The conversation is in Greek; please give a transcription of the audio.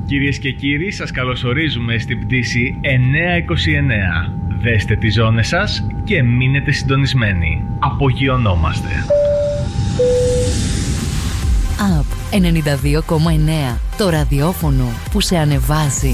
Κυρίες και κύριοι, σας καλωσορίζουμε στην πτήση 929. Δέστε τις ζώνες σας και μείνετε συντονισμένοι. Απογειωνόμαστε. ΑΠ 92,9. Το ραδιόφωνο που σε ανεβάζει.